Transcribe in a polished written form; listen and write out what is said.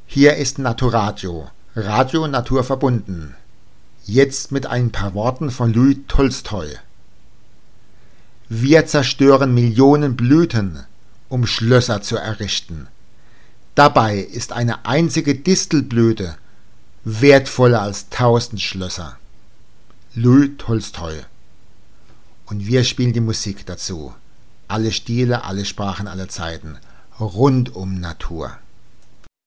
Hier ist Naturadio, Radio Natur verbunden. Jetzt mit ein paar Worten von Louis Tolstoi. Wir zerstören Millionen Blüten, um Schlösser zu errichten. Dabei ist eine einzige Distelblüte wertvoller als 1000 Schlösser. Louis Tolstoi. Und wir spielen die Musik dazu. Alle Stile, alle Sprachen, alle Zeiten. Rund um Natur.